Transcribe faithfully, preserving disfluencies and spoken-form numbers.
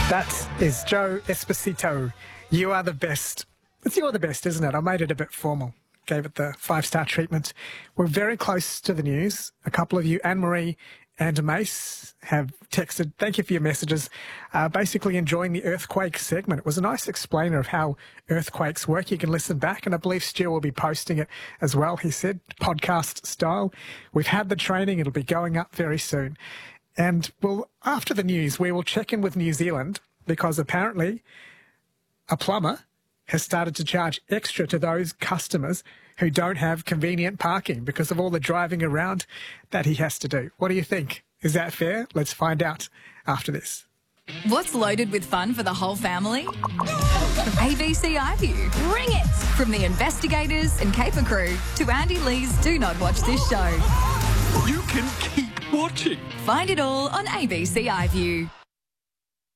That is Joe Esposito. You are the best. It's you're the best, isn't it? I made it a bit formal. Gave it the five-star treatment. We're very close to the news. A couple of you, Anne-Marie and Mace, have texted. Thank you for your messages. Uh, basically enjoying the earthquake segment. It was a nice explainer of how earthquakes work. You can listen back, and I believe Stu will be posting it as well, he said, podcast style. We've had the training. It'll be going up very soon. And we'll, after the news, we will check in with New Zealand because apparently a plumber has started to charge extra to those customers who don't have convenient parking because of all the driving around that he has to do. What do you think? Is that fair? Let's find out after this. What's loaded with fun for the whole family? A B C iView. Bring it! From the investigators and Caper crew to Andy Lee's Do Not Watch This Show. You can keep watching. Find it all on A B C iView.